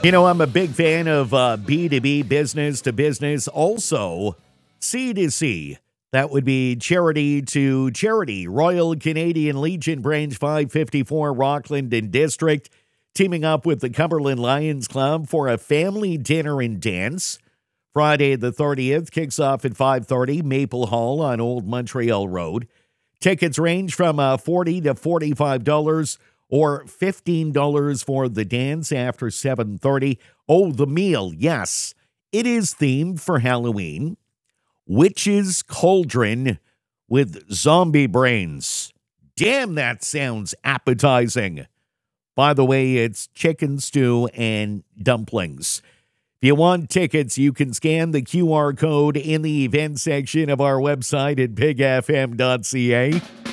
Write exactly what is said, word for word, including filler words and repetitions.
You know, I'm a big fan of uh, B two B, business to business, also C to C. That would be charity to charity. Royal Canadian Legion Branch five fifty-four, Rockland and District, teaming up with the Cumberland Lions Club for a family dinner and dance. Friday the thirtieth kicks off at five thirty, Maple Hall on Old Montreal Road. Tickets range from uh, forty dollars to forty-five dollars. Or fifteen dollars for the dance after seven thirty. Oh, the meal, yes. It is themed for Halloween. Witch's Cauldron with zombie brains. Damn, that sounds appetizing. By the way, it's chicken stew and dumplings. If you want tickets, you can scan the Q R code in the event section of our website at big f m dot c a.